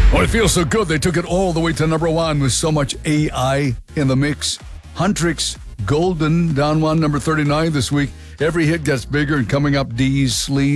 Oh, it feels so good. They took it all the way to number one with so much AI in the mix. Huntrix, Golden, down one, number 39 this week. Every hit gets bigger and coming up, D's Sleeve.